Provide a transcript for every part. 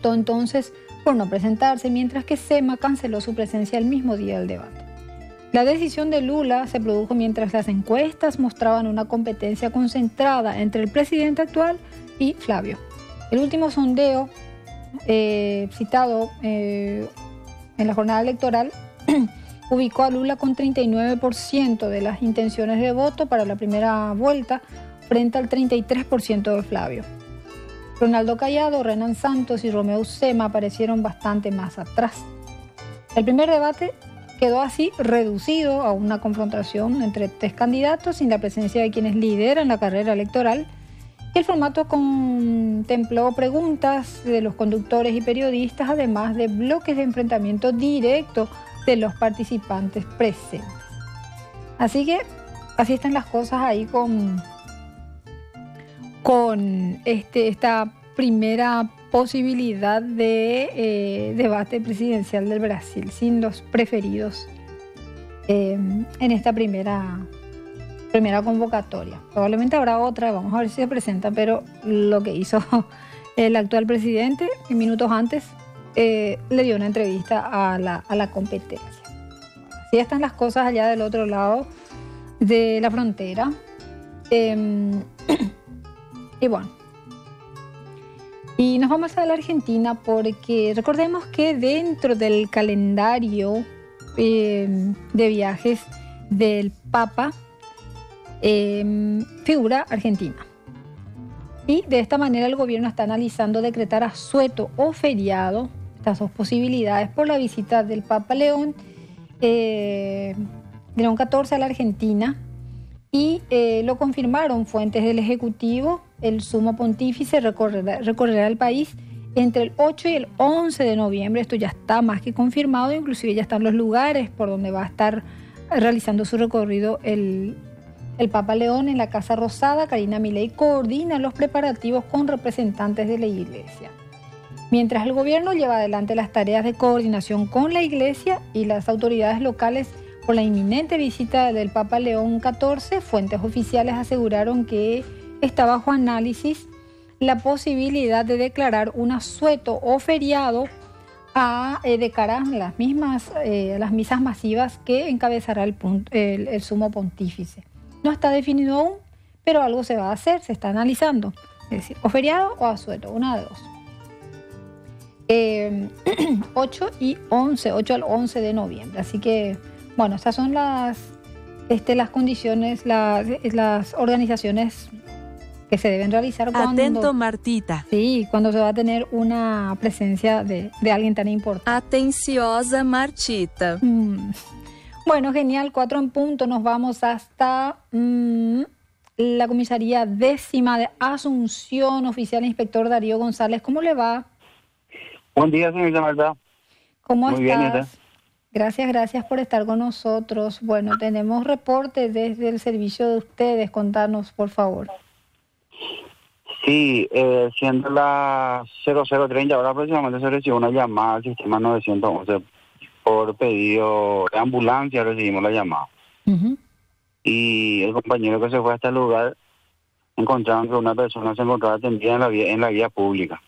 optó entonces por no presentarse, mientras que SEMA canceló su presencia el mismo día del debate. La decisión de Lula se produjo mientras las encuestas mostraban una competencia concentrada entre el presidente actual y Flavio. El último sondeo citado en la jornada electoral ubicó a Lula con 39% de las intenciones de voto para la primera vuelta frente al 33% de Flavio. Ronaldo Cayado, Renan Santos y Romeo Zema aparecieron bastante más atrás. El primer debate quedó así reducido a una confrontación entre tres candidatos sin la presencia de quienes lideran la carrera electoral. El formato contempló preguntas de los conductores y periodistas, además de bloques de enfrentamiento directo de los participantes presentes. Así que así están las cosas ahí con esta primera posibilidad de debate presidencial del Brasil, sin los preferidos en esta primera convocatoria. Probablemente habrá otra, vamos a ver si se presenta, pero lo que hizo el actual presidente minutos antes le dio una entrevista a la competencia. Así están las cosas allá del otro lado de la frontera. Y bueno, y nos vamos a la Argentina porque recordemos que dentro del calendario de viajes del Papa figura Argentina. Y de esta manera el gobierno está analizando decretar asueto o feriado, estas dos posibilidades, por la visita del Papa León XIV a la Argentina. Y lo confirmaron fuentes del Ejecutivo. El sumo pontífice recorrerá el país entre el 8 y el 11 de noviembre. Esto ya está más que confirmado, inclusive ya están los lugares por donde va a estar realizando su recorrido el Papa León. En la Casa Rosada, Karina Milei coordina los preparativos con representantes de la Iglesia. Mientras el gobierno lleva adelante las tareas de coordinación con la Iglesia y las autoridades locales por la inminente visita del Papa León XIV, fuentes oficiales aseguraron que está bajo análisis la posibilidad de declarar un asueto o feriado de cara a las misas masivas que encabezará el sumo pontífice. No está definido aún, pero algo se va a hacer, se está analizando. Es decir, o feriado o asueto, una de dos. 8 al 11 de noviembre. Así que, bueno, estas son las condiciones, las organizaciones que se deben realizar cuando... Atento, Martita. Sí, cuando se va a tener una presencia de alguien tan importante. Atenciosa, Martita. Bueno, genial, 4 en punto. Nos vamos hasta la comisaría 10ª de Asunción. Oficial inspector Darío González, ¿cómo le va? Buen día, señorita Marta. ¿Cómo Muy estás? bien, Gracias por estar con nosotros. Bueno, tenemos reportes desde el servicio de ustedes. Contanos, por favor. Sí, siendo las 00:30 ahora aproximadamente se recibió una llamada al sistema 911 por pedido de ambulancia. Recibimos la llamada. Y el compañero que se fue hasta el lugar encontraron que una persona se encontraba atendida en la vía pública.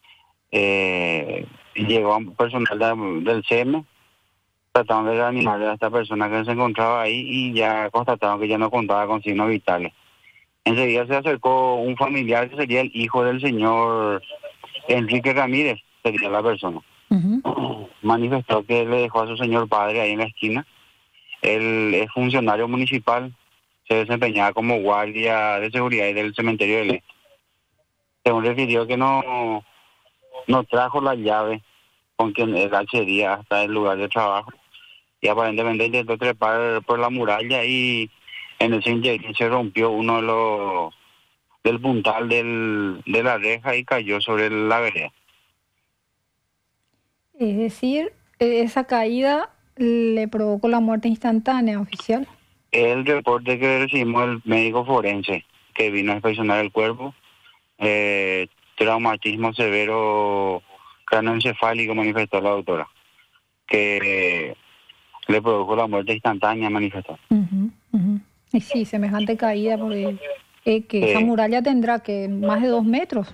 Llegó un personal del CM, trataron de reanimarle a esta persona que se encontraba ahí y ya constataron que ya no contaba con signos vitales. Enseguida se acercó un familiar que sería el hijo del señor Enrique Ramírez, sería la persona. Manifestó que le dejó a su señor padre ahí en la esquina. Él es funcionario municipal, se desempeñaba como guardia de seguridad del cementerio del Este. Según refirió que no trajo la llave con quien él accedía hasta el lugar de trabajo. Y aparentemente intentó trepar por la muralla y en ese interín se rompió uno del puntal de la reja y cayó sobre la vereda. Es decir, esa caída le provocó la muerte instantánea, oficial. El reporte que recibimos el médico forense que vino a inspeccionar el cuerpo, traumatismo severo cráneoencefálico, manifestó la doctora, que le produjo la muerte instantánea, manifestó. Y sí, semejante caída, porque esa muralla tendrá que más de 2 metros.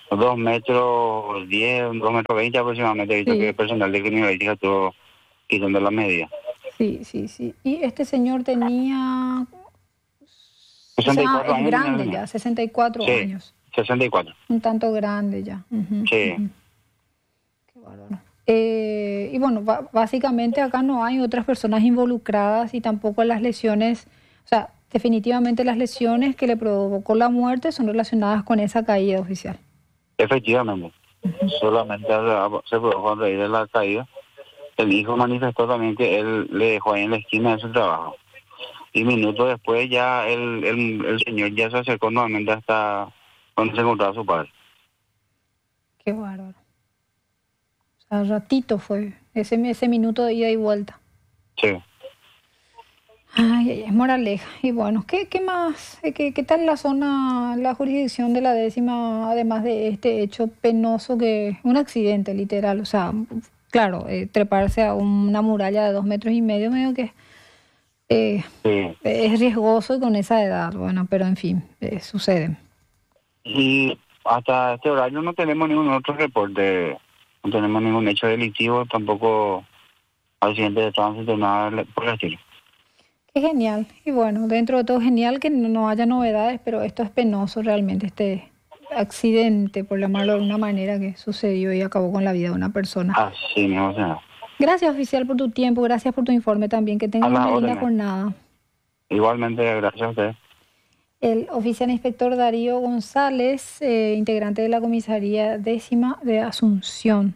2 metros 10, 2 metros 20 aproximadamente. He visto Sí. que el personal de criminalística estuvo quitando la medida. Sí, sí, sí. Y este señor tenía, o sea, 64 es años. grande tenía. ya, 64 Sí, años. 64. Un tanto grande ya. Ujú, Sí. ujú. Qué bárbaro. Y bueno, básicamente acá no hay otras personas involucradas y tampoco las lesiones, o sea, definitivamente las lesiones que le provocó la muerte son relacionadas con esa caída oficial. Efectivamente. Solamente se produjo a raíz de la caída. El hijo manifestó también que él le dejó ahí en la esquina de su trabajo. Y minutos después ya el señor ya se acercó nuevamente hasta donde se encontraba su padre. Qué bárbaro. O sea, ratito fue ese minuto de ida y vuelta. Sí. Ay, ay, es moraleja. Y bueno, ¿qué más? ¿Qué tal la zona, la jurisdicción de la 10ª, además de este hecho penoso que un accidente literal? O sea, claro, treparse a una muralla de 2,5 metros, medio que Sí. es riesgoso y con esa edad, bueno, pero en fin, sucede. Y hasta este horario no tenemos ningún otro reporte, no tenemos ningún hecho delictivo, tampoco accidente de tránsito, nada por el estilo. Qué genial. Y bueno, dentro de todo genial que no haya novedades, pero esto es penoso realmente, este accidente, por llamarlo de alguna manera, que sucedió y acabó con la vida de una persona. Así mismo, señor. Gracias, oficial, por tu tiempo, gracias por tu informe también, que tengas A las una linda órdenes. jornada. Igualmente, gracias a usted. El oficial inspector Darío González, integrante de la comisaría 10ª de Asunción.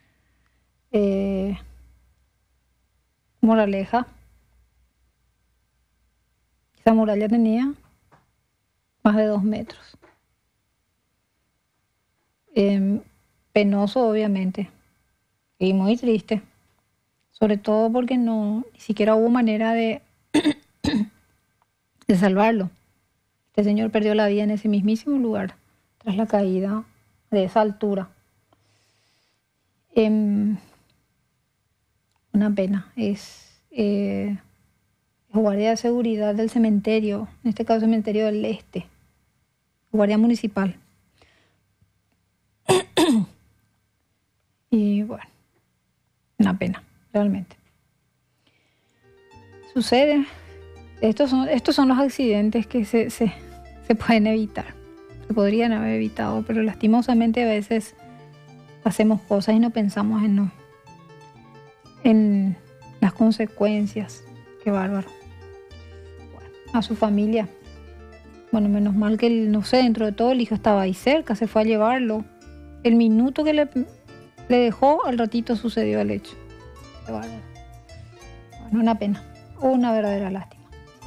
Moraleja. Esa muralla tenía más de 2 metros. Penoso, obviamente, y muy triste, sobre todo porque ni siquiera hubo manera de salvarlo. Este señor perdió la vida en ese mismísimo lugar tras la caída de esa altura. Una pena. Es guardia de seguridad del cementerio, en este caso cementerio del Este, guardia municipal. Y bueno, una pena, realmente. Sucede. Estos son los accidentes que se pueden evitar. Se podrían haber evitado, pero lastimosamente a veces hacemos cosas y no pensamos en las consecuencias. Qué bárbaro. Bueno, a su familia. Bueno, menos mal que, no sé, dentro de todo el hijo estaba ahí cerca, se fue a llevarlo. El minuto que le dejó, al ratito sucedió el hecho. Qué bárbaro. Bueno, una pena, una verdadera lástima.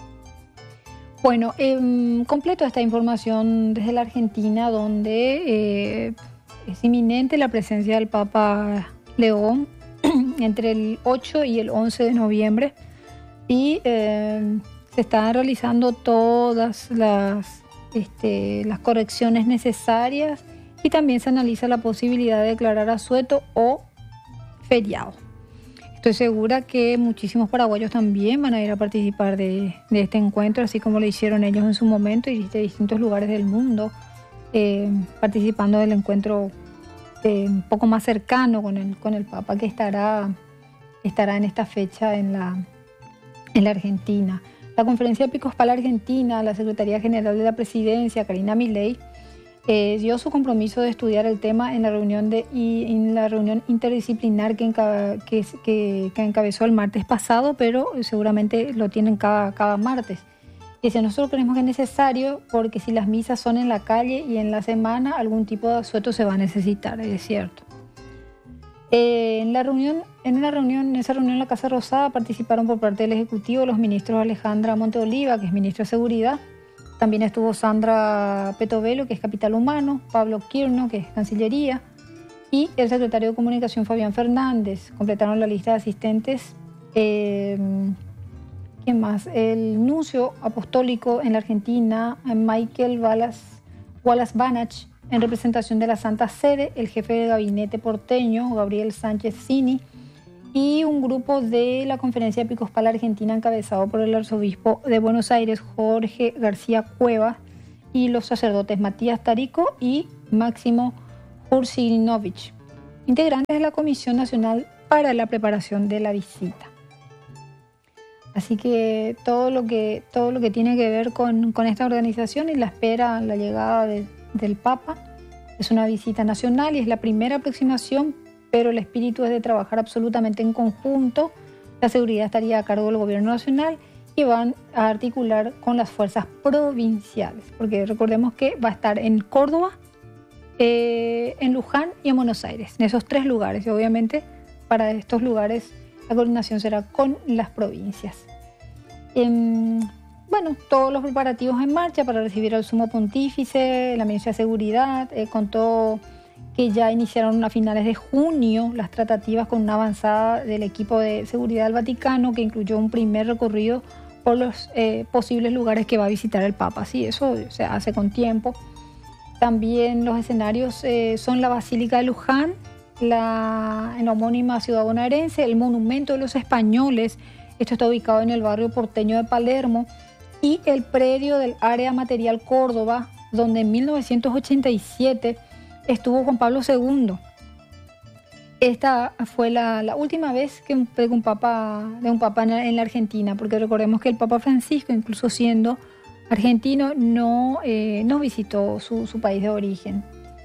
Bueno, completo esta información desde la Argentina, donde es inminente la presencia del Papa León entre el 8 y el 11 de noviembre y se están realizando todas las correcciones necesarias y también se analiza la posibilidad de declarar asueto o feriado. Estoy segura que muchísimos paraguayos también van a ir a participar de este encuentro, así como lo hicieron ellos en su momento y de distintos lugares del mundo, participando del encuentro un poco más cercano con el Papa, que estará en esta fecha en la Argentina. La Conferencia Episcopal Argentina, la Secretaría General de la Presidencia, Karina Milei, dio su compromiso de estudiar el tema en la reunión interdisciplinar que encabezó el martes pasado, pero seguramente lo tienen cada martes. Y dice, nosotros creemos que es necesario porque si las misas son en la calle y en la semana, algún tipo de asueto se va a necesitar, es cierto. En esa reunión en la Casa Rosada participaron por parte del Ejecutivo los ministros Alejandra Monteoliva, que es ministra de Seguridad, también estuvo Sandra Petovelo, que es Capital Humano, Pablo Quirno, que es Cancillería, y el secretario de Comunicación Fabián Fernández. Completaron la lista de asistentes. ¿Quién más? El nuncio apostólico en la Argentina, Michael Wallace Banach, en representación de la Santa Sede, el jefe de gabinete porteño, Gabriel Sánchez Cini, y un grupo de la Conferencia Episcopal Argentina encabezado por el arzobispo de Buenos Aires, Jorge García Cuevas, y los sacerdotes Matías Tarico y Máximo Ursinovich, integrantes de la Comisión Nacional para la preparación de la visita. Así que todo lo que tiene que ver con esta organización y la espera, la llegada del Papa, es una visita nacional y es la primera aproximación, pero el espíritu es de trabajar absolutamente en conjunto. La seguridad estaría a cargo del gobierno nacional y van a articular con las fuerzas provinciales, porque recordemos que va a estar en Córdoba, en Luján y en Buenos Aires, en esos 3 lugares, y obviamente para estos lugares la coordinación será con las provincias. Bueno, todos los preparativos en marcha para recibir al Sumo Pontífice. La Ministra de Seguridad contó que ya iniciaron a finales de junio las tratativas con una avanzada del equipo de seguridad del Vaticano, que incluyó un primer recorrido por los posibles lugares que va a visitar el Papa. Sí, eso se hace con tiempo. También los escenarios son la Basílica de Luján, en la homónima ciudad bonaerense, el Monumento de los Españoles, esto está ubicado en el barrio porteño de Palermo, y el predio del Área Material Córdoba, donde en 1987 estuvo Juan Pablo II. Esta fue la última vez que un papa en la Argentina, porque recordemos que el Papa Francisco, incluso siendo argentino, no visitó su país de origen.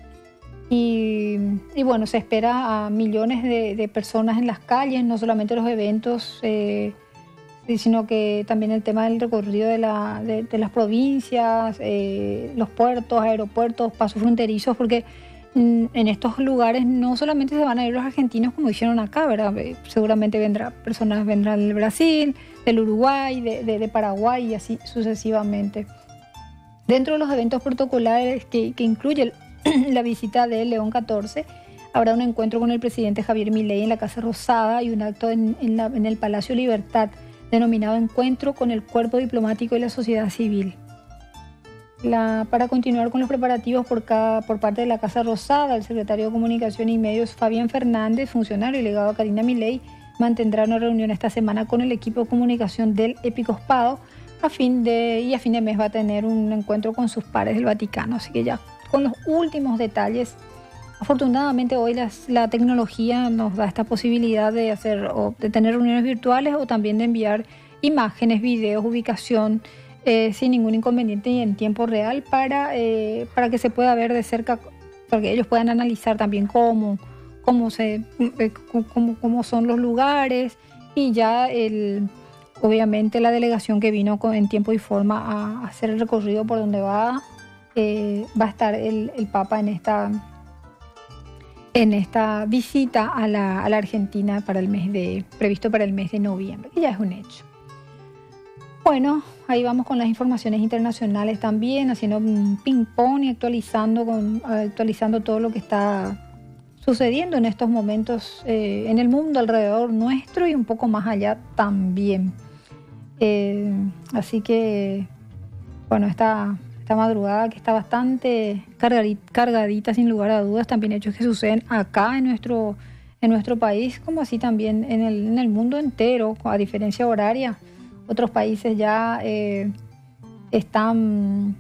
Y bueno, se espera a millones de personas en las calles, no solamente los eventos, sino que también el tema del recorrido de las provincias, los puertos, aeropuertos, pasos fronterizos, porque en estos lugares no solamente se van a ir los argentinos como hicieron acá, ¿verdad? Seguramente personas vendrán del Brasil, del Uruguay, de Paraguay y así sucesivamente. Dentro de los eventos protocolares que incluye la visita de León XIV, habrá un encuentro con el presidente Javier Milei en la Casa Rosada y un acto en el Palacio Libertad, denominado Encuentro con el Cuerpo Diplomático y la Sociedad Civil. Para continuar con los preparativos por parte de la Casa Rosada, el secretario de Comunicación y Medios Fabián Fernández, funcionario y legado a Karina Milei, mantendrá una reunión esta semana con el equipo de comunicación del Episcopado a fin de mes va a tener un encuentro con sus pares del Vaticano. Así que ya con los últimos detalles, afortunadamente hoy la tecnología nos da esta posibilidad de tener reuniones virtuales o también de enviar imágenes, videos, ubicación, sin ningún inconveniente y en tiempo real para que se pueda ver de cerca, para que ellos puedan analizar también cómo son los lugares, y ya obviamente la delegación que vino en tiempo y forma a hacer el recorrido por donde va a estar el Papa en esta visita a la Argentina previsto para el mes de noviembre, que ya es un hecho. Bueno, ahí vamos con las informaciones internacionales también, haciendo un ping-pong y actualizando todo lo que está sucediendo en estos momentos en el mundo alrededor nuestro y un poco más allá también. Así que, bueno, esta madrugada que está bastante cargadita sin lugar a dudas, también hechos que suceden acá en nuestro país, como así también en el mundo entero, a diferencia horaria. Otros países ya están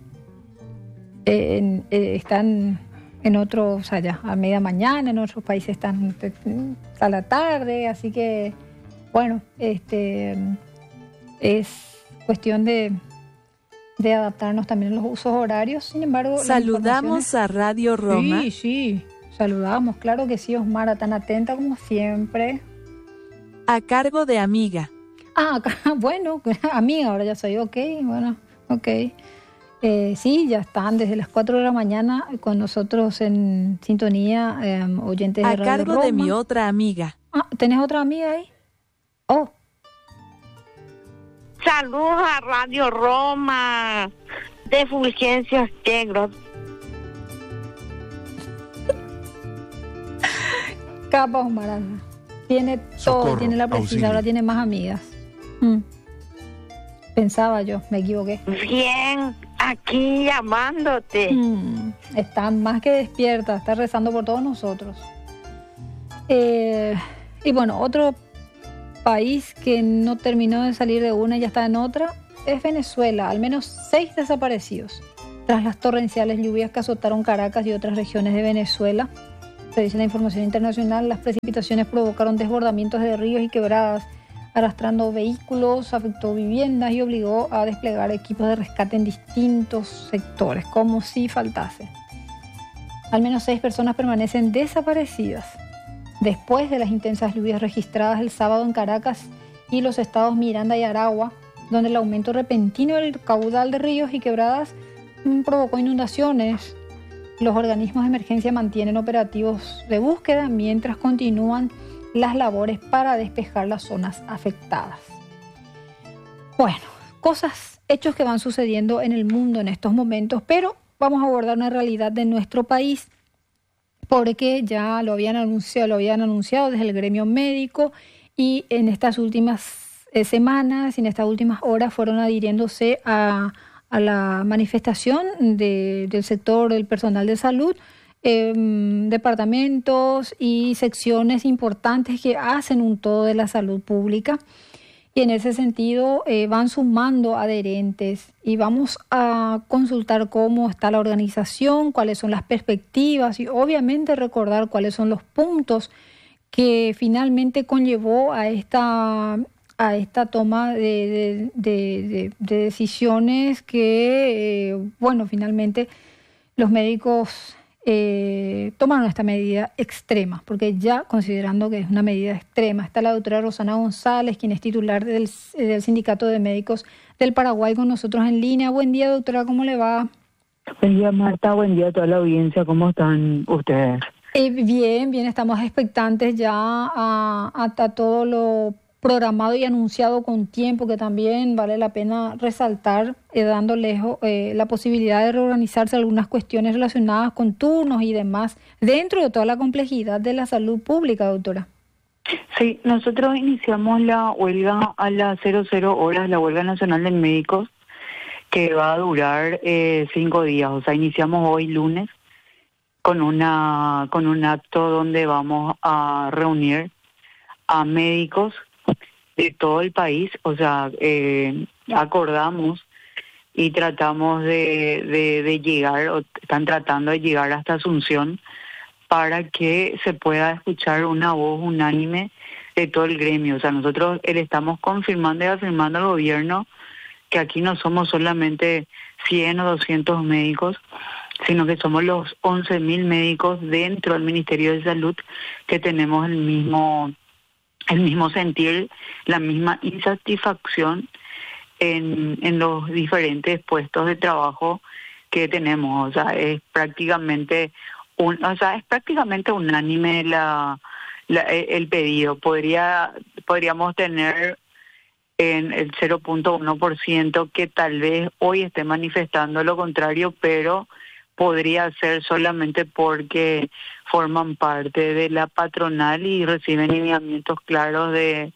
en otro, o sea, ya a media mañana, en otros países están a la tarde, así que, bueno, es cuestión de adaptarnos también a los usos horarios. Sin embargo, saludamos a Radio Roma. Sí, saludamos, claro que sí, Osmara, tan atenta como siempre. A cargo de Amiga. Bueno, amiga, ahora ya soy ok. Sí, ya están desde las 4 de la mañana con nosotros en sintonía, oyentes de Radio Roma. A cargo de mi otra amiga. ¿Tenés otra amiga ahí? Oh. Saludos a Radio Roma de Fulgencio Stegros. Capa Osmara. Tiene todo, socorro, tiene la precisa, ahora tiene más amigas. Pensaba yo, me equivoqué. Bien, aquí llamándote. Está más que despierta, está rezando por todos nosotros. Y bueno, otro país que no terminó de salir de una y ya está en otra es Venezuela. Al menos 6 desaparecidos. tras las torrenciales lluvias que azotaron Caracas y otras regiones de Venezuela. Se dice en la información internacional, las precipitaciones provocaron desbordamientos de ríos y quebradas, arrastrando vehículos, afectó viviendas y obligó a desplegar equipos de rescate en distintos sectores, como si faltase. Al menos 6 personas permanecen desaparecidas después de las intensas lluvias registradas el sábado en Caracas y los estados Miranda y Aragua, donde el aumento repentino del caudal de ríos y quebradas provocó inundaciones. Los organismos de emergencia mantienen operativos de búsqueda mientras continúan las labores para despejar las zonas afectadas. Bueno, hechos que van sucediendo en el mundo en estos momentos, pero vamos a abordar una realidad de nuestro país, porque ya lo habían anunciado desde el gremio médico y en estas últimas semanas y en estas últimas horas fueron adhiriéndose a la manifestación del sector del personal de salud, departamentos y secciones importantes que hacen un todo de la salud pública. Y en ese sentido van sumando adherentes y vamos a consultar cómo está la organización, cuáles son las perspectivas y obviamente recordar cuáles son los puntos que finalmente conllevó a esta toma de decisiones que, finalmente los médicos tomaron esta medida extrema, porque ya considerando que es una medida extrema. Está la doctora Rosana González, quien es titular del Sindicato de Médicos del Paraguay, con nosotros en línea. Buen día, doctora, ¿cómo le va? Buen día, Marta, buen día a toda la audiencia, ¿cómo están ustedes? Bien, estamos expectantes ya a todo lo programado y anunciado con tiempo, que también vale la pena resaltar, dándoles la posibilidad de reorganizarse algunas cuestiones relacionadas con turnos y demás, dentro de toda la complejidad de la salud pública, doctora. Sí, nosotros iniciamos la huelga a las 00 horas, la huelga nacional de médicos, que va a durar 5 días, o sea, iniciamos hoy lunes con un acto donde vamos a reunir a médicos de todo el país, o sea, acordamos y tratamos de llegar, o están tratando de llegar hasta Asunción para que se pueda escuchar una voz unánime de todo el gremio. O sea, nosotros le estamos confirmando y afirmando al gobierno que aquí no somos solamente 100 o 200 médicos, sino que somos los 11.000 médicos dentro del Ministerio de Salud que tenemos el mismo sentir, la misma insatisfacción en los diferentes puestos de trabajo que tenemos. O sea, es prácticamente unánime el pedido. Podríamos tener en el 0.1% que tal vez hoy esté manifestando lo contrario, pero podría ser solamente porque forman parte de la patronal y reciben lineamientos claros de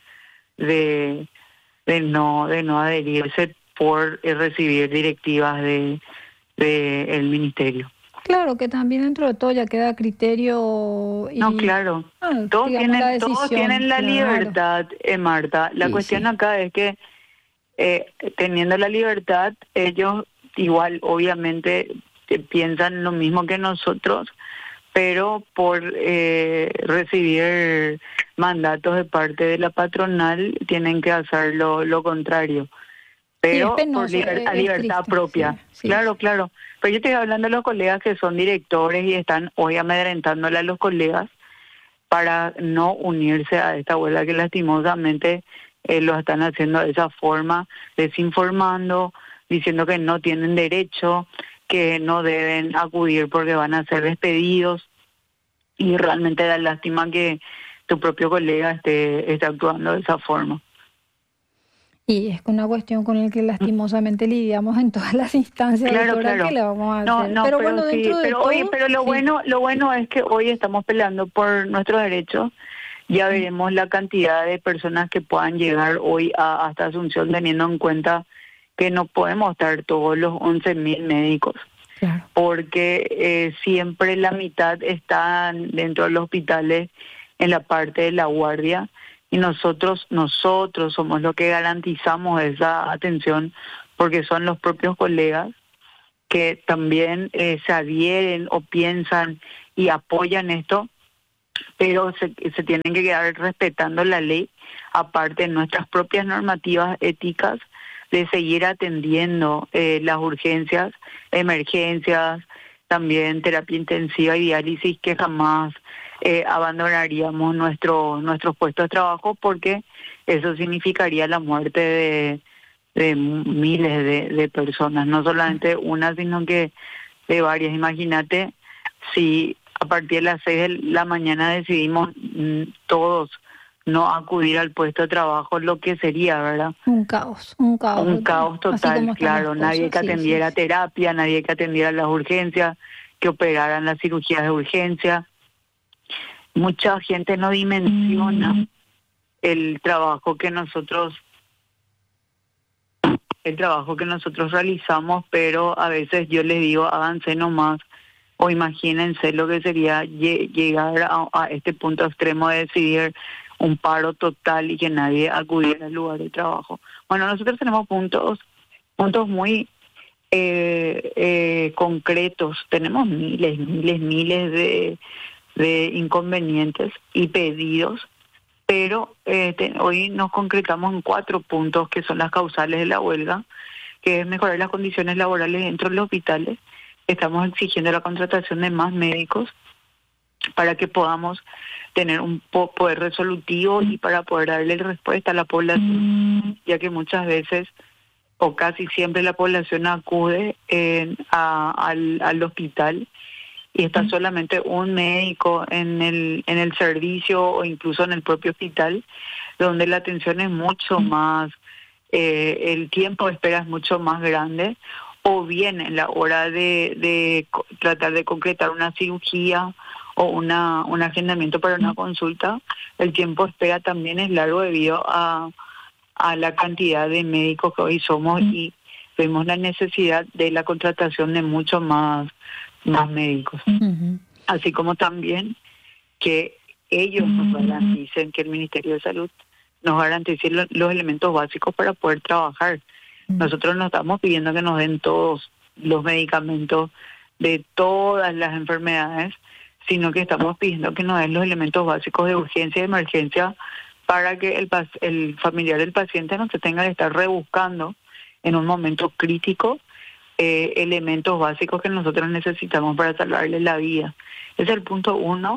no adherirse por recibir directivas de el ministerio. Claro, que también dentro de todo ya queda criterio. No, claro. Todos tienen la libertad, Marta. La cuestión acá es que teniendo la libertad, ellos igual, obviamente, piensan lo mismo que nosotros, pero por recibir mandatos de parte de la patronal tienen que hacer lo contrario, pero por libertad propia. Sí. Claro. Pero yo estoy hablando de los colegas que son directores y están hoy amedrentándole a los colegas para no unirse a esta huelga que lastimosamente lo están haciendo de esa forma, desinformando, diciendo que no tienen derecho, que no deben acudir porque van a ser despedidos, y realmente da lástima que tu propio colega esté actuando de esa forma. Y es una cuestión con la que lastimosamente lidiamos en todas las instancias. Claro. Que le vamos a hacer. Pero lo bueno es que hoy estamos peleando por nuestros derechos. Ya veremos la cantidad de personas que puedan llegar hoy hasta Asunción, teniendo en cuenta que no podemos estar todos los 11.000 médicos, claro, porque siempre la mitad están dentro de los hospitales en la parte de la guardia, y nosotros somos los que garantizamos esa atención, porque son los propios colegas que también se adhieren o piensan y apoyan esto, pero se tienen que quedar respetando la ley, aparte de nuestras propias normativas éticas, de seguir atendiendo las urgencias, emergencias, también terapia intensiva y diálisis, que jamás abandonaríamos nuestros puestos de trabajo, porque eso significaría la muerte de miles de personas, no solamente una, sino que de varias. Imagínate si a partir de las 6 de la mañana decidimos todos no acudir al puesto de trabajo, lo que sería, ¿verdad? Un caos total, claro. Nadie que atendiera terapia, nadie que atendiera las urgencias, que operaran las cirugías de urgencia. Mucha gente no dimensiona el trabajo que nosotros realizamos, pero a veces yo les digo, háganse nomás, o imagínense lo que sería llegar a este punto extremo de decidir un paro total y que nadie acudiera al lugar de trabajo. Bueno, nosotros tenemos puntos muy concretos, tenemos miles de inconvenientes y pedidos, pero hoy nos concretamos en 4 puntos que son las causales de la huelga, que es mejorar las condiciones laborales dentro de los hospitales. Estamos exigiendo la contratación de más médicos para que podamos tener un poder resolutivo y para poder darle respuesta a la población, ya que muchas veces o casi siempre la población acude al hospital y está solamente un médico en el servicio o incluso en el propio hospital, donde la atención es mucho más, el tiempo de espera es mucho más grande, o bien en la hora de tratar de concretar una cirugía o un agendamiento para una consulta, el tiempo de espera también es largo debido a la cantidad de médicos que hoy somos, y vemos la necesidad de la contratación de mucho más médicos. Así como también que ellos nos garanticen, que el Ministerio de Salud nos garantice los elementos básicos para poder trabajar. Nosotros no estamos pidiendo que nos den todos los medicamentos de todas las enfermedades, sino que estamos pidiendo que nos den los elementos básicos de urgencia y emergencia para que el familiar del paciente no se tenga que estar rebuscando en un momento crítico elementos básicos que nosotros necesitamos para salvarle la vida. Ese es el punto 1,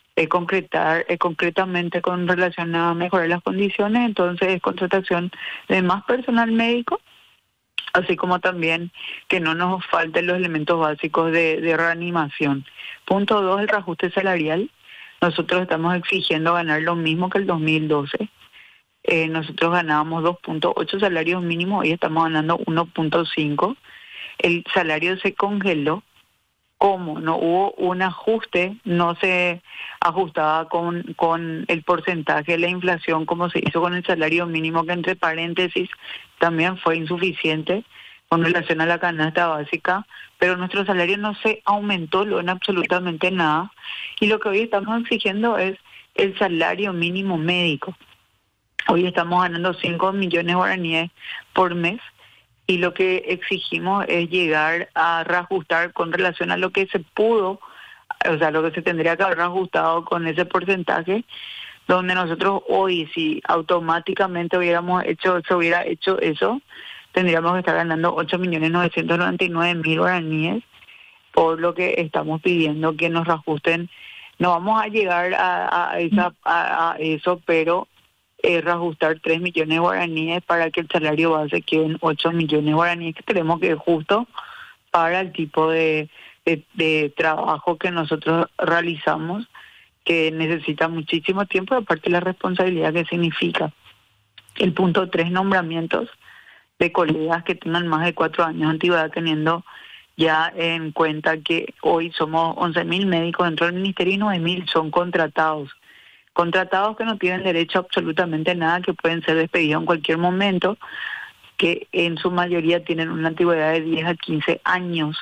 concretamente con relación a mejorar las condiciones, entonces contratación de más personal médico, así como también que no nos falten los elementos básicos de reanimación. Punto 2, el reajuste salarial. Nosotros estamos exigiendo ganar lo mismo que el 2012. Nosotros ganábamos 2.8 salarios mínimos, hoy estamos ganando 1.5. El salario se congeló. Como no hubo un ajuste, no se ajustaba con el porcentaje de la inflación como se hizo con el salario mínimo, que entre paréntesis también fue insuficiente con relación a la canasta básica, pero nuestro salario no se aumentó en absolutamente nada, y lo que hoy estamos exigiendo es el salario mínimo médico. Hoy estamos ganando 5 millones guaraníes por mes, y lo que exigimos es llegar a reajustar con relación a lo que se pudo, o sea, lo que se tendría que haber ajustado con ese porcentaje, donde nosotros hoy, si automáticamente se hubiera hecho eso, tendríamos que estar ganando 8.999.000 guaraníes, por lo que estamos pidiendo que nos reajusten. No vamos a llegar a eso, pero reajustar 3 millones de guaraníes para que el salario base quede en 8 millones de guaraníes, que creemos que es justo para el tipo de trabajo que nosotros realizamos, que necesita muchísimo tiempo, aparte de la responsabilidad que significa. El punto 3, nombramientos de colegas que tengan más de 4 años de antigüedad, teniendo ya en cuenta que hoy somos 11.000 médicos dentro del ministerio y 9.000 son contratados que no tienen derecho a absolutamente nada, que pueden ser despedidos en cualquier momento, que en su mayoría tienen una antigüedad de 10 a 15 años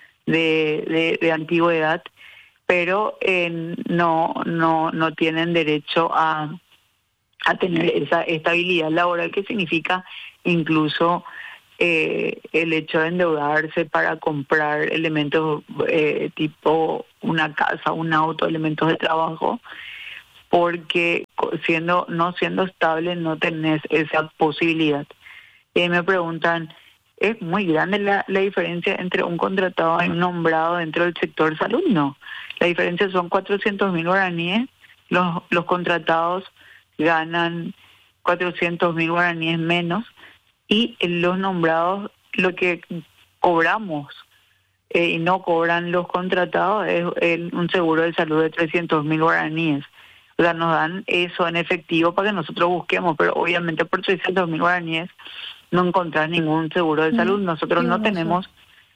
de antigüedad, pero no tienen derecho a tener esa estabilidad laboral, que significa incluso el hecho de endeudarse para comprar elementos tipo una casa, un auto, elementos de trabajo, porque no siendo estable no tenés esa posibilidad. Y me preguntan, ¿es muy grande la diferencia entre un contratado y un nombrado dentro del sector salud? No, la diferencia son 400.000 guaraníes, los contratados ganan 400.000 guaraníes menos, y los nombrados lo que cobramos y no cobran los contratados es un seguro de salud de 300.000 guaraníes. O sea, nos dan eso en efectivo para que nosotros busquemos, pero obviamente por 300.000 guaraníes no encontrás ningún seguro de salud. Nosotros no tenemos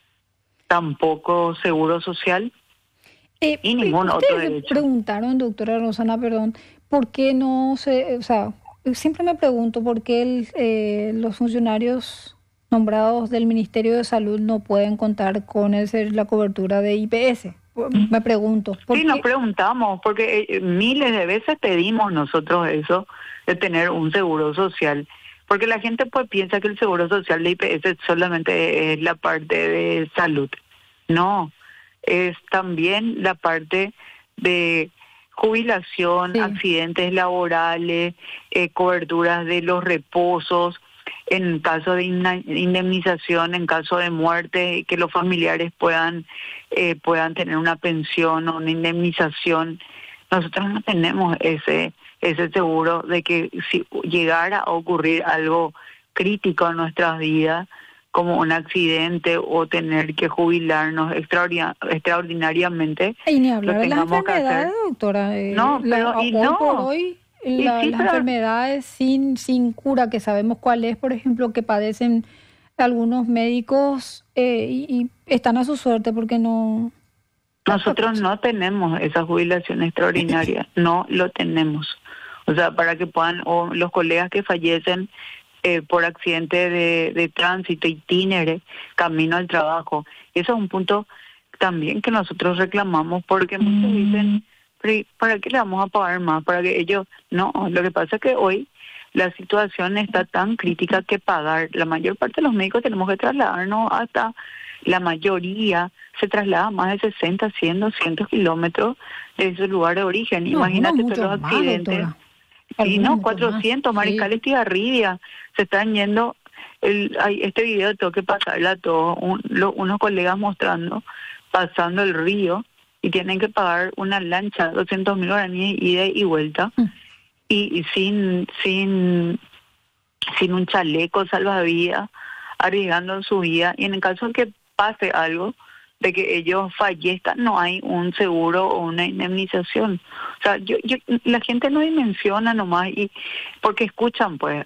tampoco seguro social y ningún otro derecho. Ustedes preguntaron, doctora Rosana, perdón, ¿por qué no se, o sea, siempre me pregunto por qué los funcionarios nombrados del Ministerio de Salud no pueden contar con la cobertura de IPS? Me pregunto. Sí, nos preguntamos, porque miles de veces pedimos nosotros eso, de tener un seguro social. Porque la gente pues piensa que el seguro social de IPS solamente es la parte de salud. No, es también la parte de jubilación, sí, accidentes laborales, coberturas de los reposos, en caso de indemnización, en caso de muerte, que los familiares puedan tener una pensión o una indemnización. Nosotros no tenemos ese seguro de que si llegara a ocurrir algo crítico en nuestras vidas, como un accidente o tener que jubilarnos extraordinariamente. Y ni hablar de las enfermedades, doctora. No, pero las enfermedades sin cura, que sabemos cuál es, por ejemplo, que padecen algunos médicos y están a su suerte porque no... Nosotros no tenemos esa jubilación extraordinaria, no lo tenemos. O sea, para que puedan, o los colegas que fallecen por accidente de tránsito, itinere, camino al trabajo. Eso es un punto también que nosotros reclamamos, porque muchos dicen, ¿para qué le vamos a pagar más? Para que ellos... No, lo que pasa es que hoy la situación está tan crítica que pagar. La mayor parte de los médicos tenemos que trasladarnos hasta... La mayoría se traslada más de 60, 100, 200 kilómetros de su lugar de origen. Imagínate todos los accidentes. Y no, 400, Mariscal Estigarribia, se están yendo. Este video tengo que pasarle a todos, unos colegas mostrando, pasando el río, y tienen que pagar una lancha, 200.000 guaraníes, ida y vuelta, y sin un chaleco salvavidas, arriesgando su vida, y en el caso de que pase algo, de que ellos fallezcan, no hay un seguro o una indemnización. O sea, la gente no dimensiona nomás, y porque escuchan pues,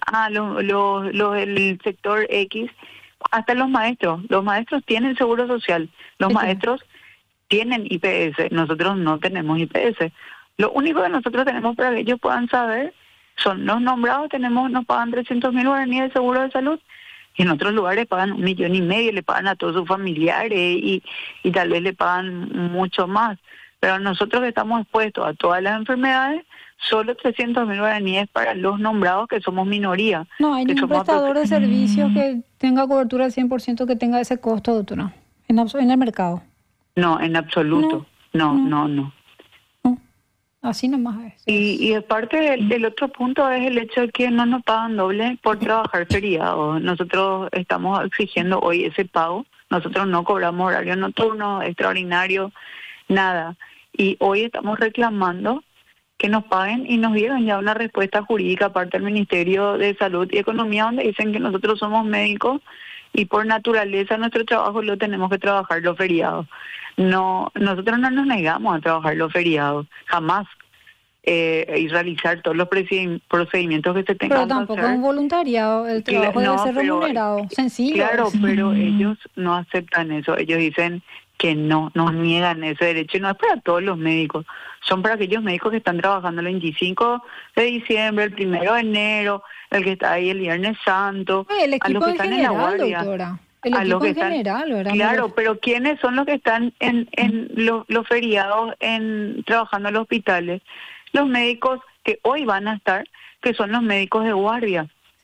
el sector X, hasta los maestros tienen seguro social, los maestros tienen IPS, nosotros no tenemos IPS. Lo único que nosotros tenemos para que ellos puedan saber son los nombrados, nos pagan 300.000 guaraníes de seguro de salud, y en otros lugares pagan 1,5 millones, le pagan a todos sus familiares y tal vez le pagan mucho más. Pero nosotros que estamos expuestos a todas las enfermedades, solo 300.000 guaraníes para los nombrados, que somos minoría. No hay ningún prestador de servicios que tenga cobertura al 100% que tenga ese costo, doctora, en el mercado. No, en absoluto. No. Así nomás es. Y aparte el otro punto es el hecho de que no nos pagan doble por trabajar feriados. Nosotros estamos exigiendo hoy ese pago. Nosotros no cobramos horario nocturno, extraordinario, nada. Y hoy estamos reclamando que nos paguen, y nos dieron ya una respuesta jurídica aparte del Ministerio de Salud y Economía, donde dicen que nosotros somos médicos y por naturaleza nuestro trabajo lo tenemos que trabajar los feriados. No, nosotros no nos negamos a trabajar los feriados, jamás, y realizar todos los procedimientos que se tengan que hacer. Pero tampoco es un voluntariado, el trabajo debe ser remunerado, sencillo. Claro, pero ellos no aceptan eso, ellos dicen que no, nos niegan ese derecho, y no es para todos los médicos, son para aquellos médicos que están trabajando el 25 de diciembre, el 1 de enero, el que está ahí el Viernes Santo, el equipo a los que están general, en la guardia. Doctora. El equipo en general, ¿verdad? Claro, pero ¿quiénes son los que están en los feriados trabajando en los hospitales? Los médicos que hoy van a estar, que son los médicos de guardia. Sí.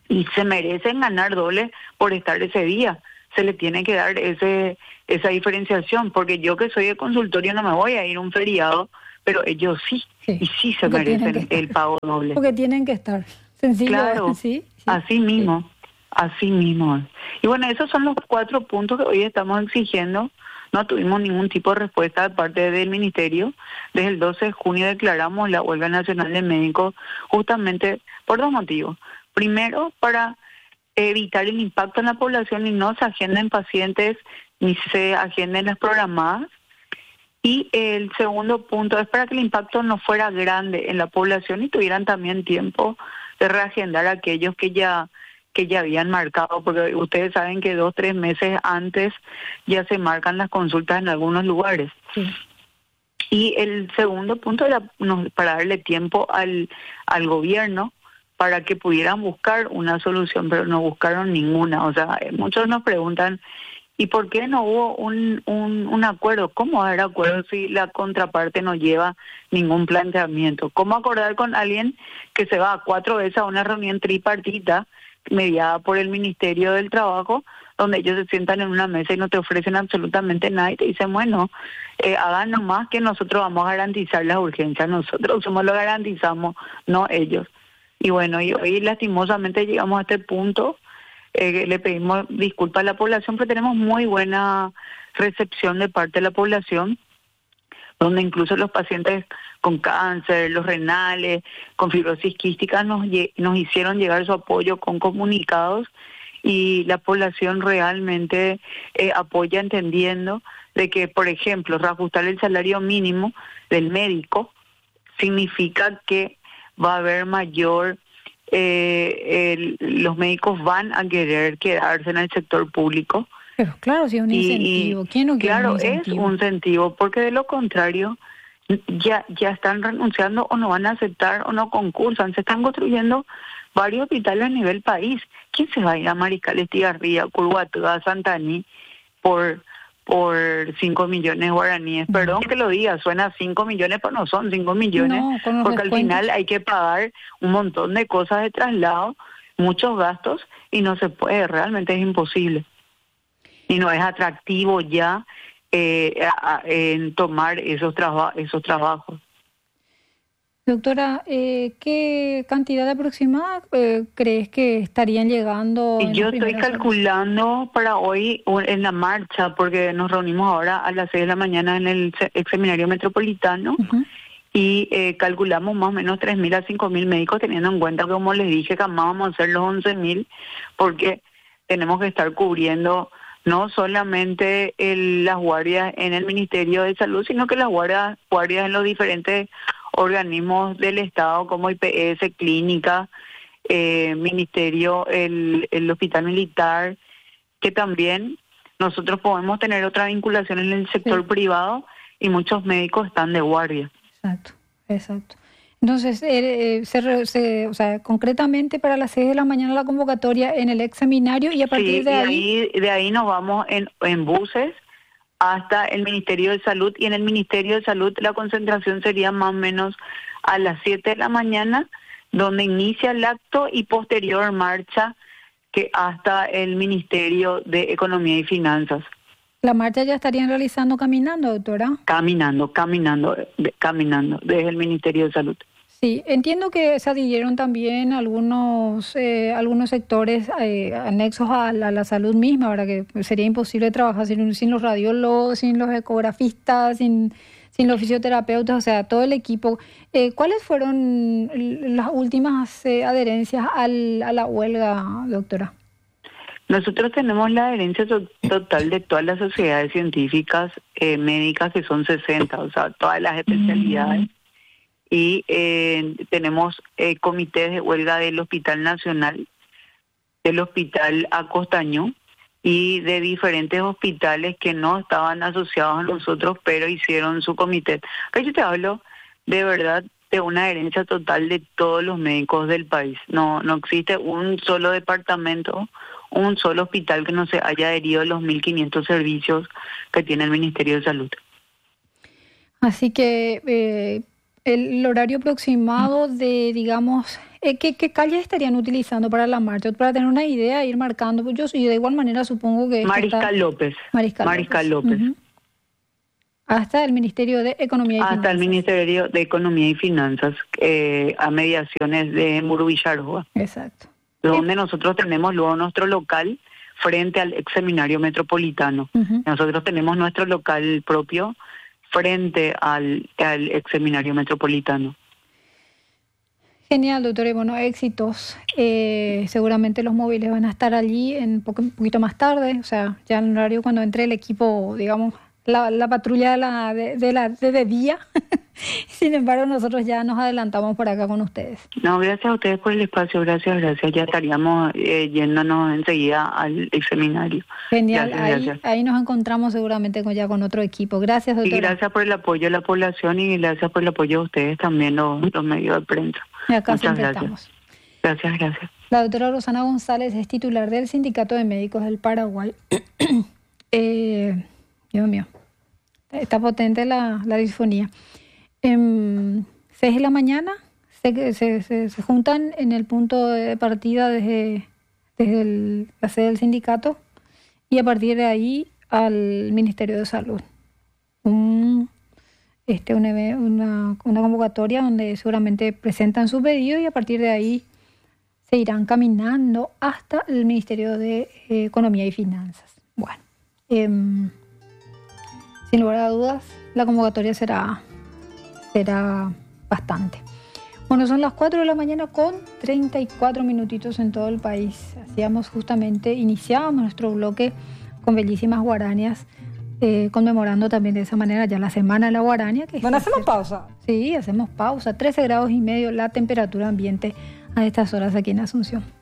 y se merecen ganar doble por estar ese día. Se le tiene que dar esa diferenciación, porque yo que soy de consultorio no me voy a ir a un feriado, pero ellos sí, y sí se merecen el pago doble. Porque tienen que estar. Sencillo. Claro, sí. Así mismo. Y bueno, esos son los 4 puntos que hoy estamos exigiendo. No tuvimos ningún tipo de respuesta de parte del Ministerio. Desde el 12 de junio declaramos la huelga nacional de médicos justamente por 2 motivos. Primero, para evitar el impacto en la población y no se agenden pacientes ni se agenden las programadas. Y el segundo punto es para que el impacto no fuera grande en la población y tuvieran también tiempo de reagendar a aquellos que ya habían marcado, porque ustedes saben que 2-3 meses antes ya se marcan las consultas en algunos lugares. Sí. Y el segundo punto era para darle tiempo al gobierno para que pudieran buscar una solución, pero no buscaron ninguna. O sea, muchos nos preguntan, ¿y por qué no hubo un acuerdo? ¿Cómo va a haber acuerdo si la contraparte no lleva ningún planteamiento? ¿Cómo acordar con alguien que se va 4 veces a una reunión tripartita mediada por el Ministerio del Trabajo, donde ellos se sientan en una mesa y no te ofrecen absolutamente nada y te dicen, bueno, hagan nomás que nosotros vamos a garantizar las urgencias, nosotros somos lo garantizamos, no ellos? Y bueno, y hoy lastimosamente llegamos a este punto. Le pedimos disculpas a la población, pero tenemos muy buena recepción de parte de la población, donde incluso los pacientes con cáncer, los renales, con fibrosis quística nos hicieron llegar su apoyo con comunicados, y la población realmente apoya, entendiendo de que, por ejemplo, reajustar el salario mínimo del médico significa que va a haber mayor... los médicos van a querer quedarse en el sector público. Pero claro, si es un incentivo. ¿Quién no quiere claro, un incentivo? Es un incentivo, porque de lo contrario ya están renunciando o no van a aceptar o no concursan. Se están construyendo varios hospitales a nivel país. ¿Quién se va a ir a Mariscal Estigarribia, Curhuatá, Santaní por 5 millones guaraníes? Perdón que lo diga, suena 5 millones, pero no son 5 millones, porque al final hay que pagar un montón de cosas de traslado, muchos gastos, y no se puede, realmente es imposible. Y no es atractivo ya en tomar esos trabajos. Doctora, ¿qué cantidad aproximada crees que estarían llegando? Yo estoy calculando para hoy en la marcha, porque nos reunimos ahora a las 6 de la mañana en el ex seminario metropolitano, y calculamos más o menos 3.000 a 5.000 médicos, teniendo en cuenta que, como les dije, que jamás vamos a hacer los 11.000, porque tenemos que estar cubriendo no solamente las guardias en el Ministerio de Salud, sino que las guardias en los diferentes organismos del Estado, como IPS, clínica, ministerio, el hospital militar, que también nosotros podemos tener otra vinculación en el sector privado, y muchos médicos están de guardia. Exacto. Entonces, o sea, concretamente para las 6 de la mañana la convocatoria en el ex seminario, y a partir de ahí nos vamos en buses hasta el Ministerio de Salud, y en el Ministerio de Salud la concentración sería más o menos a las 7 de la mañana, donde inicia el acto, y posterior marcha que hasta el Ministerio de Economía y Finanzas. ¿La marcha ya estarían realizando caminando, doctora? Caminando desde el Ministerio de Salud. Sí, entiendo que se adhirieron también algunos sectores anexos a la salud misma, ¿verdad? Que sería imposible trabajar sin los radiólogos, sin los ecografistas, sin los fisioterapeutas, o sea, todo el equipo. ¿Cuáles fueron las últimas adherencias a la huelga, doctora? Nosotros tenemos la adherencia total de todas las sociedades científicas médicas, que son 60, o sea, todas las especialidades. Y tenemos comités de huelga del Hospital Nacional, del Hospital Acostaño, y de diferentes hospitales que no estaban asociados a nosotros, pero hicieron su comité. Acá yo te hablo de verdad de una adherencia total de todos los médicos del país. No existe un solo departamento, un solo hospital que no se haya adherido a los 1.500 servicios que tiene el Ministerio de Salud. Así que el horario aproximado de, digamos, ¿qué calles estarían utilizando para la marcha? Para tener una idea, ir marcando. Pues yo de igual manera supongo que... Mariscal López. Mariscal López. Uh-huh. Hasta el Ministerio de Economía y Finanzas. Hasta el Ministerio de Economía y Finanzas, a mediaciones de Muro Villarroa. Exacto. Donde nosotros tenemos luego nuestro local frente al ex seminario metropolitano. Uh-huh. Nosotros tenemos nuestro local propio frente al ex seminario metropolitano. Genial, doctora, y bueno, éxitos. Seguramente los móviles van a estar allí un poquito más tarde, o sea, ya en el horario cuando entre el equipo, digamos, la patrulla de día. Sin embargo, nosotros ya nos adelantamos por acá con ustedes. No, gracias a ustedes por el espacio, gracias. Ya estaríamos yéndonos enseguida al ex seminario. Genial, gracias. Ahí nos encontramos seguramente ya con otro equipo. Gracias, doctora. Y gracias por el apoyo de la población y gracias por el apoyo de ustedes también, los medios de prensa. Y acá muchas siempre gracias. Gracias. La doctora Rosana González es titular del Sindicato de Médicos del Paraguay. Dios mío, está potente la disfonía. 6 de la mañana se juntan en el punto de partida desde la sede del sindicato y a partir de ahí al Ministerio de Salud. Una convocatoria donde seguramente presentan su pedido y a partir de ahí se irán caminando hasta el Ministerio de Economía y Finanzas. Bueno, sin lugar a dudas, la convocatoria será bastante. Bueno, son las 4 de la mañana con 34 minutitos en todo el país. Iniciábamos nuestro bloque con bellísimas guarañas, conmemorando también de esa manera ya la Semana de la Guaraña. Bueno, ¿hacemos pausa? Sí, hacemos pausa. 13 grados y medio la temperatura ambiente a estas horas aquí en Asunción.